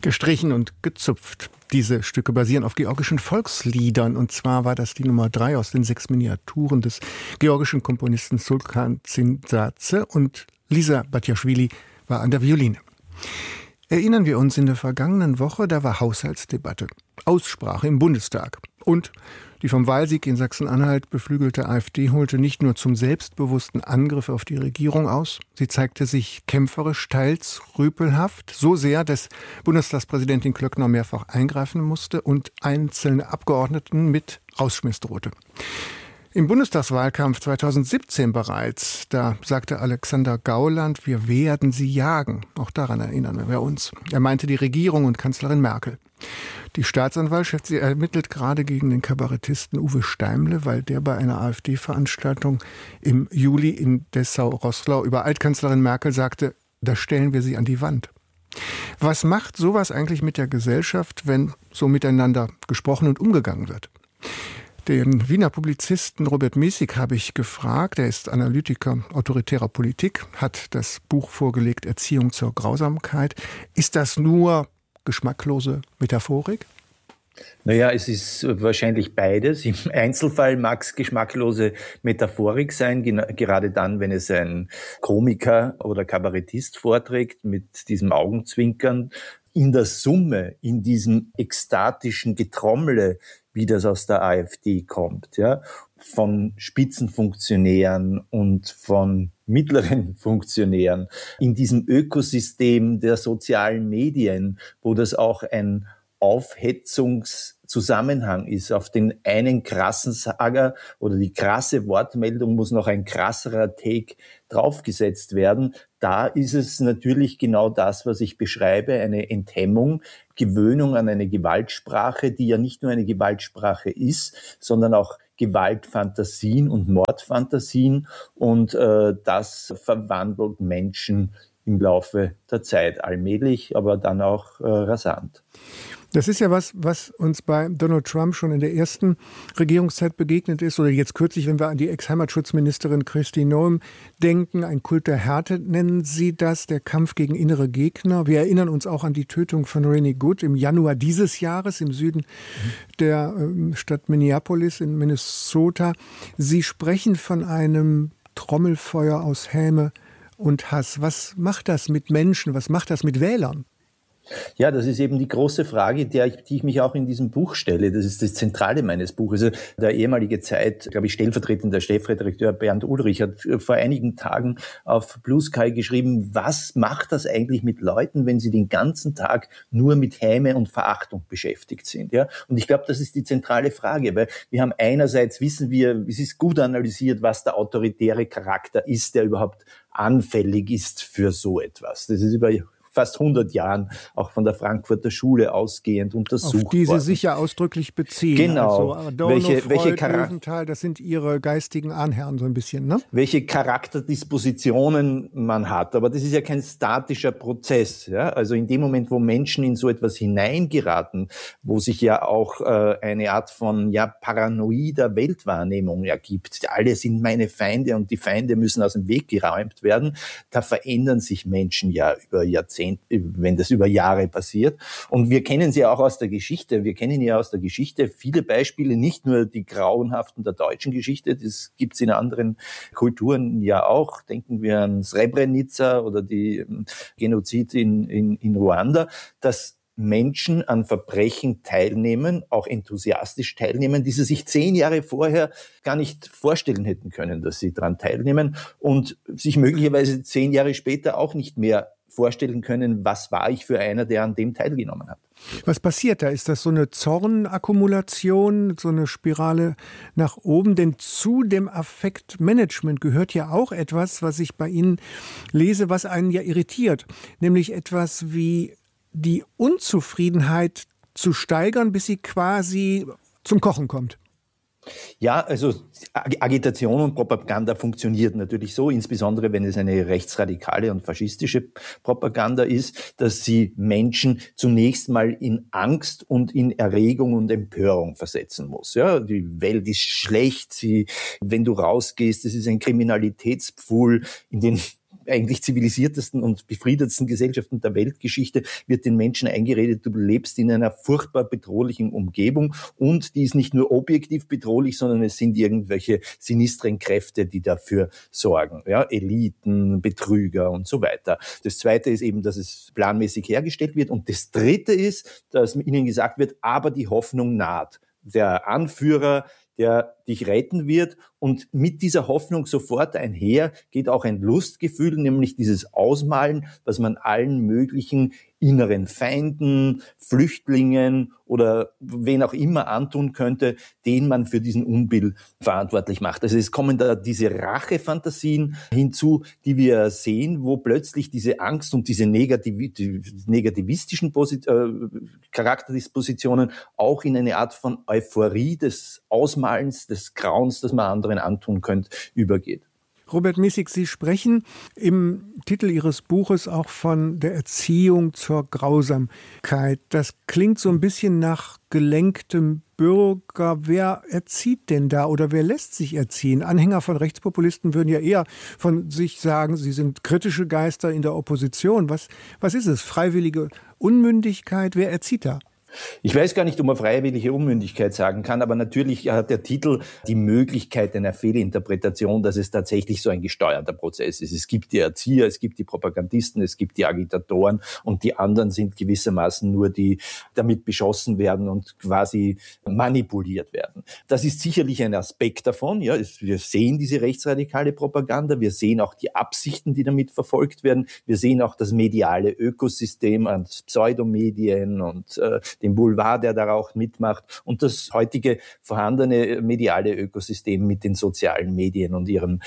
Gestrichen und gezupft. Diese Stücke basieren auf georgischen Volksliedern. Und zwar war das die Nummer 3 aus den 6 Miniaturen des georgischen Komponisten Sulkan Zintzadze. Und Lisa Batjaschwili war an der Violine. Erinnern wir uns, in der vergangenen Woche, da war Haushaltsdebatte, Aussprache im Bundestag. Und die vom Wahlsieg in Sachsen-Anhalt beflügelte AfD holte nicht nur zum selbstbewussten Angriff auf die Regierung aus, sie zeigte sich kämpferisch, teils rüpelhaft, so sehr, dass Bundestagspräsidentin Klöckner mehrfach eingreifen musste und einzelne Abgeordneten mit rausschmiss drohte. Im Bundestagswahlkampf 2017 bereits, da sagte Alexander Gauland, wir werden sie jagen. Auch daran erinnern wir uns. Er meinte die Regierung und Kanzlerin Merkel. Die Staatsanwaltschaft, sie ermittelt gerade gegen den Kabarettisten Uwe Steimle, weil der bei einer AfD-Veranstaltung im Juli in Dessau-Roßlau über Altkanzlerin Merkel sagte, da stellen wir sie an die Wand. Was macht sowas eigentlich mit der Gesellschaft, wenn so miteinander gesprochen und umgegangen wird? Den Wiener Publizisten Robert Mäßig habe ich gefragt. Er ist Analytiker autoritärer Politik, hat das Buch vorgelegt Erziehung zur Grausamkeit. Ist das nur geschmacklose Metaphorik? Naja, es ist wahrscheinlich beides. Im Einzelfall mag es geschmacklose Metaphorik sein, gerade dann, wenn es ein Komiker oder Kabarettist vorträgt mit diesem Augenzwinkern. In der Summe, in diesem ekstatischen Getrommle, wie das aus der AfD kommt, ja, von Spitzenfunktionären und von mittleren Funktionären, in diesem Ökosystem der sozialen Medien, wo das auch ein Aufhetzungszusammenhang ist. Auf den einen krassen Sager oder die krasse Wortmeldung muss noch ein krasserer Take draufgesetzt werden. Da ist es natürlich genau das, was ich beschreibe, eine Enthemmung, Gewöhnung an eine Gewaltsprache, die ja nicht nur eine Gewaltsprache ist, sondern auch Gewaltfantasien und Mordfantasien. Und das verwandelt Menschen im Laufe der Zeit allmählich, aber dann auch rasant. Das ist ja was uns bei Donald Trump schon in der ersten Regierungszeit begegnet ist oder jetzt kürzlich, wenn wir an die Ex-Heimatschutzministerin Kristi Noem denken, ein Kult der Härte nennen Sie das, der Kampf gegen innere Gegner. Wir erinnern uns auch an die Tötung von Rennie Good im Januar dieses Jahres im Süden der Stadt Minneapolis in Minnesota. Sie sprechen von einem Trommelfeuer aus Häme und Hass. Was macht das mit Menschen? Was macht das mit Wählern? Ja, das ist eben die große Frage, die ich mich auch in diesem Buch stelle. Das ist das Zentrale meines Buches. Also der ehemalige stellvertretender Chefredakteur Bernd Ulrich hat vor einigen Tagen auf Blue Sky geschrieben, was macht das eigentlich mit Leuten, wenn sie den ganzen Tag nur mit Häme und Verachtung beschäftigt sind? Ja? Und ich glaube, das ist die zentrale Frage, weil wir haben einerseits wissen wir, es ist gut analysiert, was der autoritäre Charakter ist, der überhaupt anfällig ist für so etwas. Das ist über fast 100 Jahren auch von der Frankfurter Schule ausgehend untersucht worden. Auf die Sie sich ja ausdrücklich beziehen. Genau. Also Adorno, Freud, Löwenthal, das sind Ihre geistigen Ahnherren so ein bisschen, ne? Welche Charakterdispositionen man hat. Aber das ist ja kein statischer Prozess. Ja? Also in dem Moment, wo Menschen in so etwas hineingeraten, wo sich ja auch eine Art von paranoider Weltwahrnehmung ergibt. Alle sind meine Feinde und die Feinde müssen aus dem Weg geräumt werden. Da verändern sich Menschen ja über Jahrzehnte, wenn das über Jahre passiert. Und wir kennen sie auch aus der Geschichte. Wir kennen ja aus der Geschichte viele Beispiele, nicht nur die grauenhaften der deutschen Geschichte, das gibt es in anderen Kulturen ja auch. Denken wir an Srebrenica oder die Genozid in Ruanda, dass Menschen an Verbrechen teilnehmen, auch enthusiastisch teilnehmen, die sie sich 10 Jahre vorher gar nicht vorstellen hätten können, dass sie daran teilnehmen und sich möglicherweise 10 Jahre später auch nicht mehr vorstellen können, was war ich für einer, der an dem teilgenommen hat. Was passiert da? Ist das so eine Zornakkumulation, so eine Spirale nach oben? Denn zu dem Affektmanagement gehört ja auch etwas, was ich bei Ihnen lese, was einen ja irritiert. Nämlich etwas wie die Unzufriedenheit zu steigern, bis sie quasi zum Kochen kommt. Ja, also Agitation und Propaganda funktioniert natürlich so, insbesondere wenn es eine rechtsradikale und faschistische Propaganda ist, dass sie Menschen zunächst mal in Angst und in Erregung und Empörung versetzen muss. Ja, die Welt ist schlecht, wenn du rausgehst, es ist ein Kriminalitätspfuhl, in den eigentlich zivilisiertesten und befriedetsten Gesellschaften der Weltgeschichte wird den Menschen eingeredet, du lebst in einer furchtbar bedrohlichen Umgebung und die ist nicht nur objektiv bedrohlich, sondern es sind irgendwelche sinistren Kräfte, die dafür sorgen. Ja, Eliten, Betrüger und so weiter. Das Zweite ist eben, dass es planmäßig hergestellt wird. Und das Dritte ist, dass ihnen gesagt wird, aber die Hoffnung naht. Der Anführer, der dich retten wird. Und mit dieser Hoffnung sofort einher geht auch ein Lustgefühl, nämlich dieses Ausmalen, was man allen möglichen inneren Feinden, Flüchtlingen oder wen auch immer antun könnte, den man für diesen Unbill verantwortlich macht. Also es kommen da diese Rachefantasien hinzu, die wir sehen, wo plötzlich diese Angst und diese negativistischen Charakterdispositionen auch in eine Art von Euphorie des Ausmalens, des Grauens, das man anderen antun könnte, übergeht. Robert Missig, Sie sprechen im Titel Ihres Buches auch von der Erziehung zur Grausamkeit. Das klingt so ein bisschen nach gelenktem Bürger. Wer erzieht denn da oder wer lässt sich erziehen? Anhänger von Rechtspopulisten würden ja eher von sich sagen, sie sind kritische Geister in der Opposition. Was ist es? Freiwillige Unmündigkeit? Wer erzieht da? Ich weiß gar nicht, ob man freiwillige Unmündigkeit sagen kann, aber natürlich hat der Titel die Möglichkeit einer Fehlinterpretation, dass es tatsächlich so ein gesteuerter Prozess ist. Es gibt die Erzieher, es gibt die Propagandisten, es gibt die Agitatoren und die anderen sind gewissermaßen nur die damit beschossen werden und quasi manipuliert werden. Das ist sicherlich ein Aspekt davon. Ja, wir sehen diese rechtsradikale Propaganda, wir sehen auch die Absichten, die damit verfolgt werden, wir sehen auch das mediale Ökosystem an Pseudomedien und den Boulevard, der da auch mitmacht und das heutige vorhandene mediale Ökosystem mit den sozialen Medien und ihren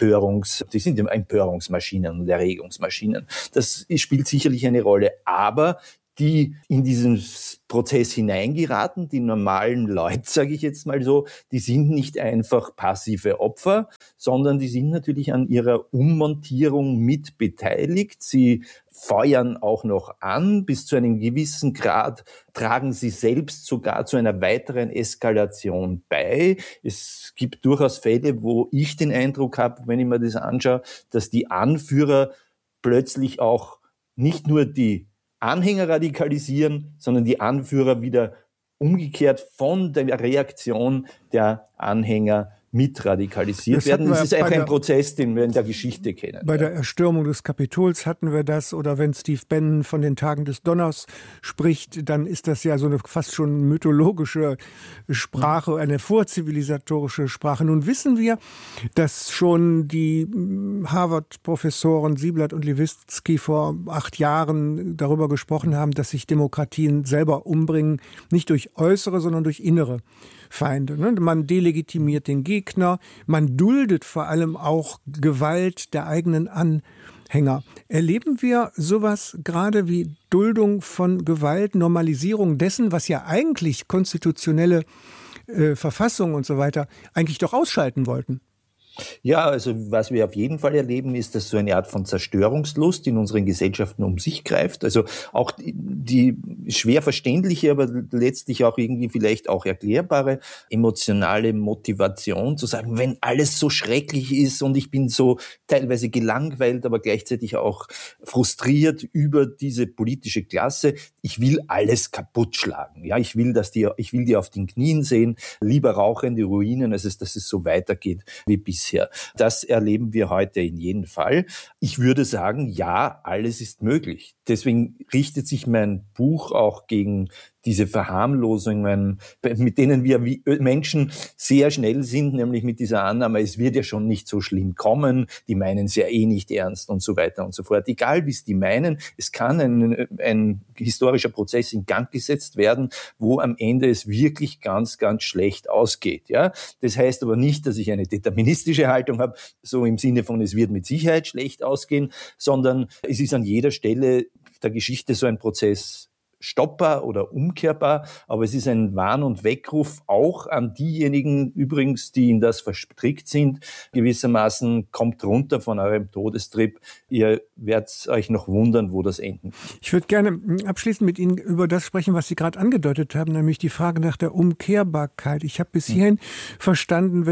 die sind Empörungsmaschinen und Erregungsmaschinen. Das spielt sicherlich eine Rolle, aber die in diesen Prozess hineingeraten, die normalen Leute, sage ich jetzt mal so, die sind nicht einfach passive Opfer, sondern die sind natürlich an ihrer Ummontierung mit beteiligt. Sie feuern auch noch an, bis zu einem gewissen Grad tragen sie selbst sogar zu einer weiteren Eskalation bei. Es gibt durchaus Fälle, wo ich den Eindruck habe, wenn ich mir das anschaue, dass die Anführer plötzlich auch nicht nur die Anhänger radikalisieren, sondern die Anführer wieder umgekehrt von der Reaktion der Anhänger mit radikalisiert werden. Das ist auch ein Prozess, den wir in der Geschichte kennen. Bei der Erstürmung des Kapitols hatten wir das, oder wenn Steve Bannon von den Tagen des Donners spricht, dann ist das ja so eine fast schon mythologische Sprache, eine vorzivilisatorische Sprache. Nun wissen wir, dass schon die Harvard-Professoren Sieblatt und Lewitsky vor 8 Jahren darüber gesprochen haben, dass sich Demokratien selber umbringen, nicht durch äußere, sondern durch innere Feinde. Man delegitimiert den Gegner, man duldet vor allem auch Gewalt der eigenen Anhänger. Erleben wir sowas gerade wie Duldung von Gewalt, Normalisierung dessen, was ja eigentlich konstitutionelle Verfassung und so weiter eigentlich doch ausschalten wollten? Ja, also was wir auf jeden Fall erleben, ist, dass so eine Art von Zerstörungslust in unseren Gesellschaften um sich greift. Also auch die schwer verständliche, aber letztlich auch irgendwie vielleicht auch erklärbare emotionale Motivation zu sagen, wenn alles so schrecklich ist und ich bin so teilweise gelangweilt, aber gleichzeitig auch frustriert über diese politische Klasse, ich will alles kaputt schlagen. Ja, ich will die auf den Knien sehen, lieber rauchende Ruinen, als dass es so weitergeht wie bisher. Das erleben wir heute in jedem Fall. Ich würde sagen, ja, alles ist möglich. Deswegen richtet sich mein Buch auch gegen diese Verharmlosungen, mit denen wir wie Menschen sehr schnell sind, nämlich mit dieser Annahme, es wird ja schon nicht so schlimm kommen, die meinen es ja eh nicht ernst und so weiter und so fort. Egal, wie es die meinen, es kann ein historischer Prozess in Gang gesetzt werden, wo am Ende es wirklich ganz, ganz schlecht ausgeht. Ja? Das heißt aber nicht, dass ich eine deterministische Haltung habe, so im Sinne von, es wird mit Sicherheit schlecht ausgehen, sondern es ist an jeder Stelle der Geschichte so ein Prozess stoppbar oder umkehrbar, aber es ist ein Warn- und Weckruf auch an diejenigen übrigens, die in das verstrickt sind, gewissermaßen kommt runter von eurem Todestrip, ihr werdet euch noch wundern, wo das enden. Ich würde gerne abschließend mit Ihnen über das sprechen, was Sie gerade angedeutet haben, nämlich die Frage nach der Umkehrbarkeit. Ich habe bis hierhin verstanden, wenn das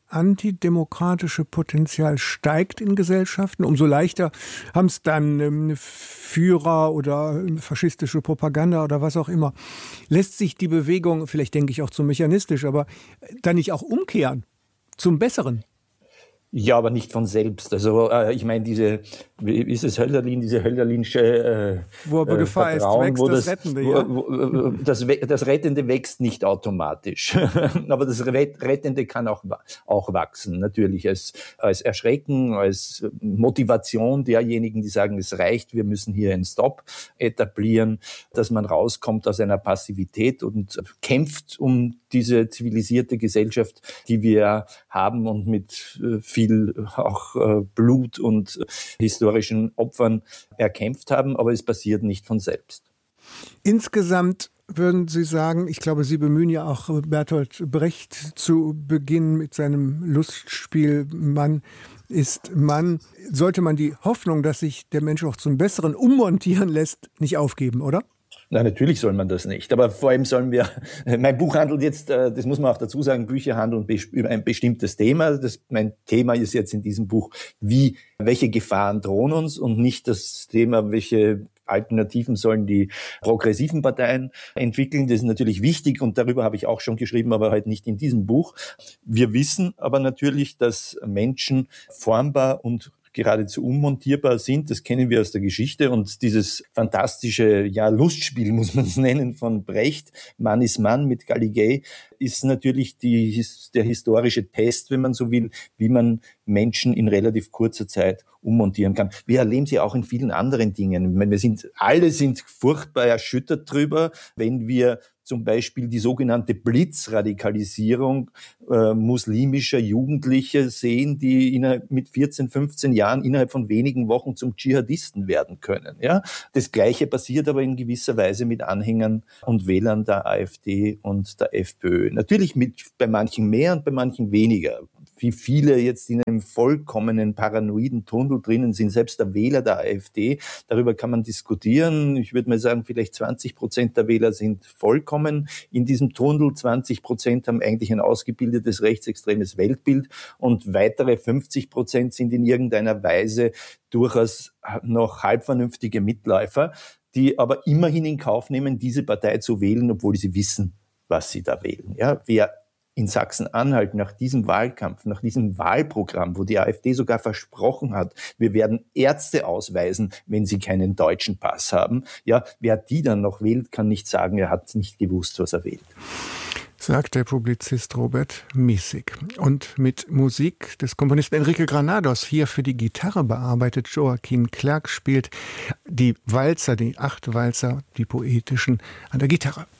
antidemokratische Potenzial steigt in Gesellschaften, umso leichter haben es dann Führer oder faschistische Propaganda oder was auch immer. Lässt sich die Bewegung, vielleicht denke ich auch zu mechanistisch, aber dann nicht auch umkehren zum Besseren? Ja, aber nicht von selbst. Also ich meine, diese Hölderlinsche wo aber Gefahr Vertrauen, ist, wächst das Rettende, ja? Das Rettende wächst nicht automatisch. Aber das Rettende kann auch wachsen, natürlich als Erschrecken, als Motivation derjenigen, die sagen, es reicht, wir müssen hier einen Stopp etablieren, dass man rauskommt aus einer Passivität und kämpft um diese zivilisierte Gesellschaft, die wir haben und mit viel auch Blut und historischen Opfern erkämpft haben, aber es passiert nicht von selbst. Insgesamt würden Sie sagen, ich glaube, Sie bemühen ja auch Bertolt Brecht zu Beginn mit seinem Lustspiel Mann ist Mann. Sollte man die Hoffnung, dass sich der Mensch auch zum Besseren ummontieren lässt, nicht aufgeben, oder? Na, natürlich soll man das nicht. Aber vor allem sollen wir, mein Buch handelt jetzt, das muss man auch dazu sagen, Bücher handeln über ein bestimmtes Thema. Mein Thema ist jetzt in diesem Buch, welche Gefahren drohen uns und nicht das Thema, welche Alternativen sollen die progressiven Parteien entwickeln. Das ist natürlich wichtig und darüber habe ich auch schon geschrieben, aber halt nicht in diesem Buch. Wir wissen aber natürlich, dass Menschen formbar und geradezu unmontierbar sind. Das kennen wir aus der Geschichte. Und dieses fantastische, Lustspiel, muss man es nennen, von Brecht, Mann ist Mann mit Galligay, ist natürlich der historische Test, wenn man so will, wie man Menschen in relativ kurzer Zeit ummontieren kann. Wir erleben sie auch in vielen anderen Dingen. Ich meine, alle sind furchtbar erschüttert drüber, wenn wir zum Beispiel die sogenannte Blitzradikalisierung muslimischer Jugendliche sehen, die mit 14, 15 Jahren innerhalb von wenigen Wochen zum Dschihadisten werden können. Ja? Das Gleiche passiert aber in gewisser Weise mit Anhängern und Wählern der AfD und der FPÖ. Natürlich bei manchen mehr und bei manchen weniger. Wie viele jetzt in einem vollkommenen paranoiden Tunnel drinnen sind, selbst der Wähler der AfD. Darüber kann man diskutieren. Ich würde mal sagen, vielleicht 20% der Wähler sind vollkommen in diesem Tunnel. 20% haben eigentlich ein ausgebildetes rechtsextremes Weltbild und weitere 50% sind in irgendeiner Weise durchaus noch halbvernünftige Mitläufer, die aber immerhin in Kauf nehmen, diese Partei zu wählen, obwohl sie wissen, was sie da wählen. Ja, wer in Sachsen-Anhalt nach diesem Wahlkampf, nach diesem Wahlprogramm, wo die AfD sogar versprochen hat, wir werden Ärzte ausweisen, wenn sie keinen deutschen Pass haben. Ja, wer die dann noch wählt, kann nicht sagen, er hat nicht gewusst, was er wählt. Sagt der Publizist Robert Miesig. Und mit Musik des Komponisten Enrique Granados, hier für die Gitarre bearbeitet, Joaquin Clark spielt die Walzer, die 8 Walzer, die poetischen, an der Gitarre.